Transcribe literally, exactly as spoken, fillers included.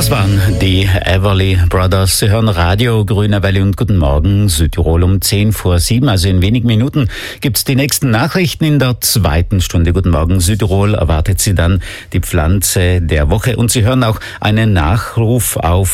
Das waren die Everly Brothers. Sie hören Radio Grüne Welle und guten Morgen Südtirol um zehn vor sieben. Also in wenigen Minuten gibt's die nächsten Nachrichten in der zweiten Stunde. Guten Morgen Südtirol erwartet Sie dann die Pflanze der Woche. Und Sie hören auch einen Nachruf auf